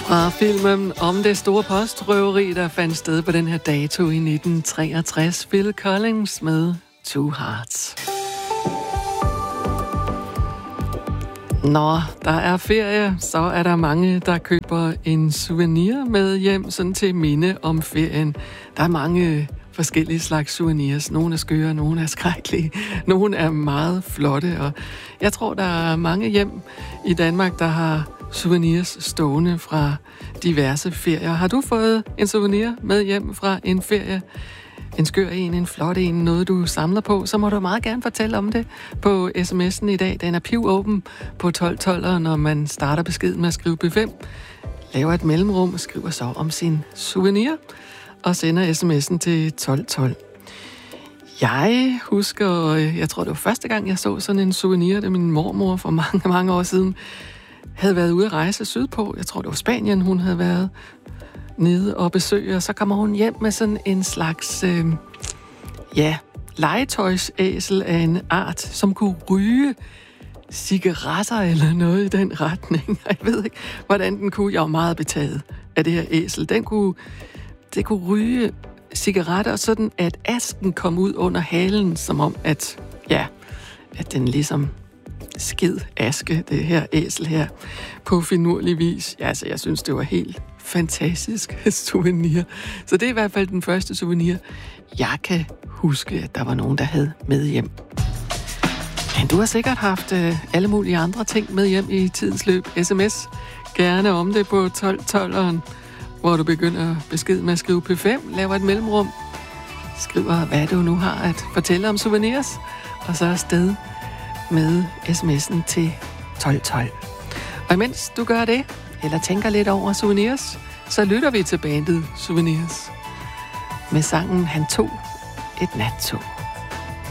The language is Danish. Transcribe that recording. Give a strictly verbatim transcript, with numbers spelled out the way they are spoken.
Fra filmen om det store postrøveri, der fandt sted på den her dato i nitten treogtres. Phil Collins med Two Hearts. Når der er ferie, så er der mange, der køber en souvenir med hjem, sådan til minde om ferien. Der er mange forskellige slags souvenirs. Nogle er skøre, nogle er skrækkelige, nogle er meget flotte. Og jeg tror, der er mange hjem i Danmark, der har souvenirs stående fra diverse ferier. Har du fået en souvenir med hjem fra en ferie? En skør en, en flot en, noget du samler på, så må du meget gerne fortælle om det på sms'en i dag. Den er pivåben på tolv tolv, og når man starter beskeden med at skrive B fem, laver et mellemrum og skriver så om sin souvenir og sender sms'en til tolv tolv. Jeg husker, jeg tror det var første gang, jeg så sådan en souvenir, det min mormor for mange, mange år siden havde været ude at rejse sydpå. Jeg tror det var Spanien, hun havde været nede og besøge, og så kommer hun hjem med sådan en slags, øh, ja, legetøjsæsel af en art, som kunne ryge cigaretter eller noget i den retning. Jeg ved ikke, hvordan den kunne. Jeg var meget betaget af det her æsel. Den kunne, det kunne ryge cigaretter, sådan at asken kom ud under halen, som om at, ja, at den ligesom skid aske, det her æsel her, på finurlig vis. Ja, altså, jeg synes, det var helt fantastisk souvenir. Så det er i hvert fald den første souvenir, jeg kan huske, at der var nogen, der havde med hjem. Men du har sikkert haft øh, alle mulige andre ting med hjem i tidens løb. S M S gerne om det på tolv tolv, hvor du begynder besked med at skrive P fem, laver et mellemrum, skriver, hvad du nu har at fortælle om souvenirs, og så afsted med sms'en til tolv tolv. Og imens du gør det, eller tænker lidt over souvenirs, så lytter vi til bandet Souvenirs med sangen Han tog et nattog.